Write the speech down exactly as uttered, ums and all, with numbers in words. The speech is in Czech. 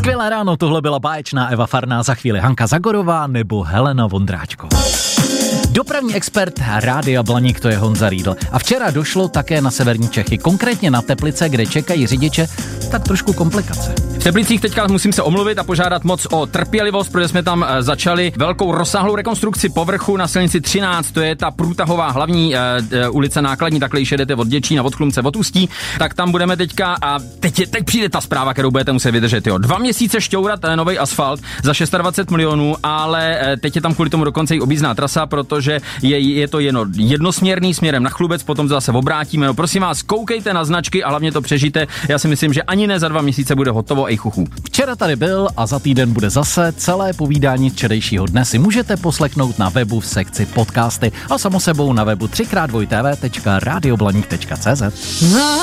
Skvělé ráno, tohle byla báječná Eva Farná, za chvíli Hanka Zagorová nebo Helena Vondráčková. Dopravní expert Rádia Blaník, to je Honza Riedl. A včera došlo také na severní Čechy, konkrétně na Teplice, kde čekají řidiče tak trošku komplikace. V Teplicích teďka musím se omluvit a požádat moc o trpělivost, protože jsme tam začali velkou rozsáhlou rekonstrukci povrchu na silnici třináct, to je ta průtahová hlavní e, ulice nákladní, takhle již jedete od Děčína, od Chlumce, od Ústí, tak tam budeme teďka a teď, je, teď přijde ta zpráva, kterou budete muset vydržet. Jo. Dva měsíce šťourat nový asfalt za dvacet šest milionů, ale teď je tam kvůli tomu dokonce i objízdná trasa, protože je, je to jen jednosměrný směrem na Chlubec, potom zase obrátíme. No prosím vás, koukejte na značky a hlavně to přežijte. Já si myslím, že ani ne za dva měsíce bude hotovo, ej chuchu. Včera tady byl a za týden bude zase. Celé povídání včerejšího dne si můžete poslechnout na webu v sekci podcasty a samo sebou na webu tři krát dvoj té vé tečka radioblaník tečka cé zet.